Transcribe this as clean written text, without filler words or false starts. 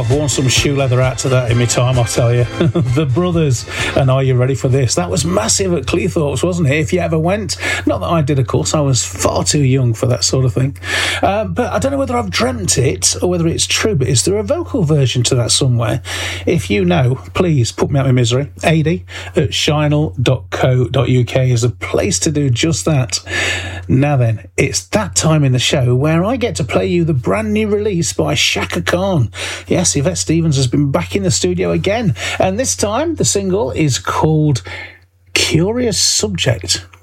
I've worn some shoe leather out to that in my time, I'll tell you. The Brothers, and Are You Ready for This? That was massive at Cleethorpes, wasn't it? If you ever went. Not that I did, of course. I was far too young for that sort of thing. But I don't know whether I've dreamt it or whether it's true, but is there a vocal version to that somewhere? If you know, please put me out of my misery. adi@shinel.co.uk is a place to do just that. Now then, it's that time in the show where I get to play you the brand new release by Shaka Khan. Yes, Yvette Stevens has been back in the studio again, and this time the single is called Curious Subject.